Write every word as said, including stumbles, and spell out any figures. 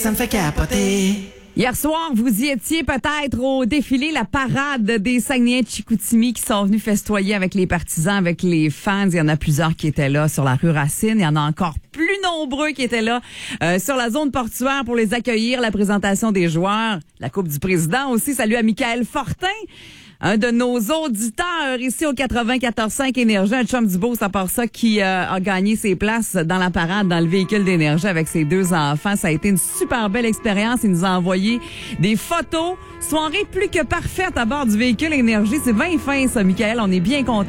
Ça me fait capoter. Hier soir, vous y étiez peut-être au défilé, la parade des Saguenayens de Chicoutimi qui sont venus festoyer avec les partisans, avec les fans. Il y en a plusieurs qui étaient là sur la rue Racine. Il y en a encore plus nombreux qui étaient là euh, sur la zone portuaire pour les accueillir. La présentation des joueurs, la Coupe du Président aussi. Salut à Michael Fortin, un de nos auditeurs ici au quatre-vingt-quatorze cinq Énergie, un chum du beau, à part ça, qui euh, a gagné ses places dans la parade, dans le véhicule d'Énergie avec ses deux enfants. Ça a été une super belle expérience. Il nous a envoyé des photos. Soirée plus que parfaite à bord du véhicule Énergie. C'est bien fin, ça, Michael. On est bien content.